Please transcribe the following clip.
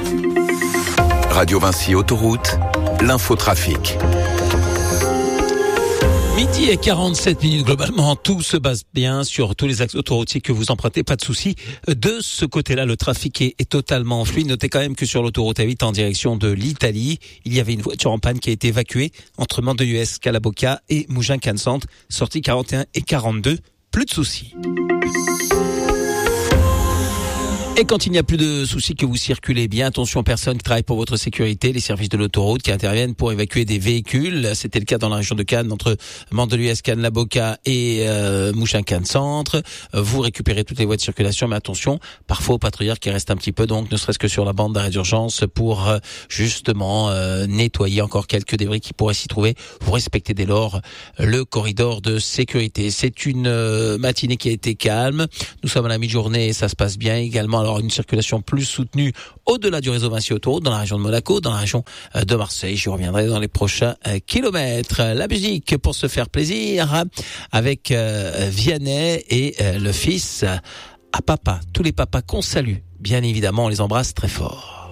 Radio Vinci Autoroute, l'infotrafic. Midi et 47 minutes, globalement, tout se passe bien sur tous les axes autoroutiers que vous empruntez, pas de souci. De ce côté-là, le trafic est totalement fluide. Notez quand même que sur l'autoroute A8 en direction de l'Italie, il y avait une voiture en panne qui a été évacuée entre Mandelieu Calaboca et Mougins-Cannes-Centre, sortie 41 et 42. Plus de soucis. Et quand il n'y a plus de soucis, que vous circulez bien, attention aux personnes qui travaillent pour votre sécurité, les services de l'autoroute qui interviennent pour évacuer des véhicules. C'était le cas dans la région de Cannes, entre Mandelieu, Cannes-la-Boca et Mougins-Cannes-Centre. Vous récupérez toutes les voies de circulation, mais attention, parfois aux patrouilleurs qui restent un petit peu, donc ne serait-ce que sur la bande d'arrêt d'urgence pour justement nettoyer encore quelques débris qui pourraient s'y trouver. Vous respectez dès lors le corridor de sécurité. C'est une matinée qui a été calme. Nous sommes à la mi-journée et ça se passe bien également. Alors une circulation plus soutenue au-delà du réseau Vinci Autoroute, dans la région de Monaco, dans la région de Marseille. J'y reviendrai dans les prochains kilomètres. La musique pour se faire plaisir avec Vianney et le fils à papa. Tous les papas qu'on salue, bien évidemment, on les embrasse très fort.